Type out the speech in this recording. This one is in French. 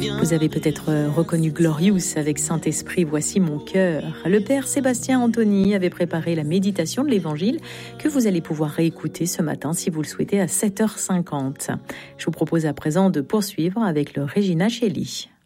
Vous avez peut-être reconnu Glorious avec Saint-Esprit, voici mon cœur. Le père Sébastien Anthony avait préparé la méditation de l'Évangile que vous allez pouvoir réécouter ce matin si vous le souhaitez à 7h50. Je vous propose à présent de poursuivre avec le Regina Coeli.